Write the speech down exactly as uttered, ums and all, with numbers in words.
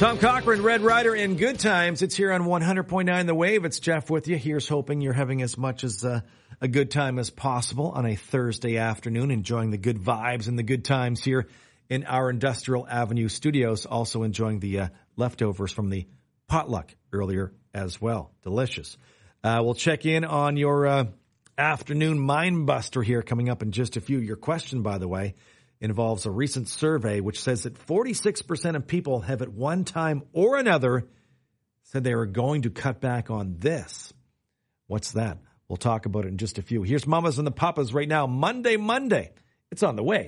Tom Cochran, Red Rider in Good Times. It's here on one hundred point nine The Wave. It's Jeff with you. Here's hoping you're having as much as uh, a good time as possible on a Thursday afternoon, enjoying the good vibes and the good times here in our Industrial Avenue studios. Also enjoying the uh, leftovers from the potluck earlier as well. Delicious. Uh, we'll check in on your uh, afternoon mind buster here coming up in just a few. Your question, by the way, involves a recent survey which says that forty-six percent of people have at one time or another said they were going to cut back on this. What's that? We'll talk about it in just a few. Here's Mamas and the Papas right now. Monday, Monday. It's on the way.